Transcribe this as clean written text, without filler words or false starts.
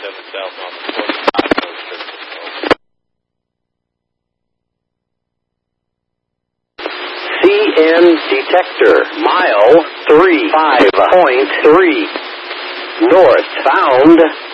south on the 45 north circle. CN detector, mile 35.3, northbound.